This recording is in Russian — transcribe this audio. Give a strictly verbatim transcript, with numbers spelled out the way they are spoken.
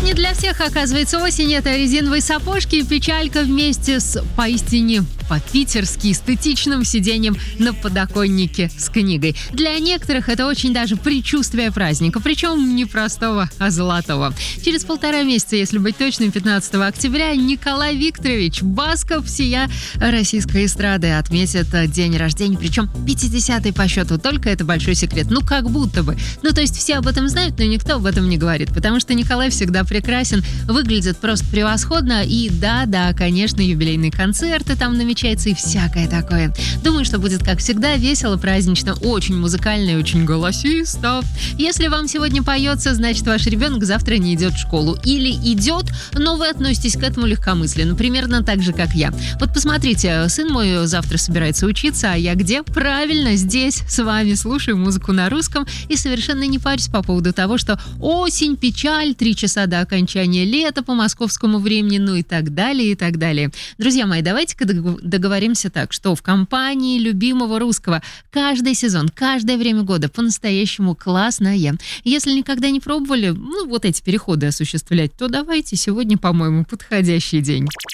не для всех, оказывается, осень – это резиновые сапожки и печалька вместе с поистине по-питерски эстетичным сиденьем на подоконнике с книгой. Для некоторых это очень даже предчувствие праздника, причем не простого, а золотого. Через полтора месяца, если быть точным, пятнадцатого октября, Николай Викторович Басков, сия российской эстрады, отметит день рождения, причем пятидесятый по счету. Только это большой секрет. Ну, как будто бы. Ну, то есть все об этом знают, но никто об этом не говорит, потому что Николай всегда прекрасен, выглядит просто превосходно, и да-да, конечно, юбилейные концерты там намечаются и всякое такое. Думаю, что будет, как всегда, весело, празднично, очень музыкально и очень голосисто. Если вам сегодня поется, значит, ваш ребенок завтра не идет в школу. Или идет, но вы относитесь к этому легкомысленно, примерно так же, как я. Вот посмотрите, сын мой завтра собирается учиться, а я где? Правильно, здесь, с вами, слушаю музыку на русском и совершенно не парюсь по поводу того, что осень, печаль, три часа до окончания лета по московскому времени, ну и так далее, и так далее. Друзья мои, давайте-ка договоримся так, что в компании любимого русского каждый сезон, каждое время года по-настоящему классное. Если никогда не пробовали, ну, вот эти переходы осуществлять, то давайте, сегодня, по-моему, подходящий день.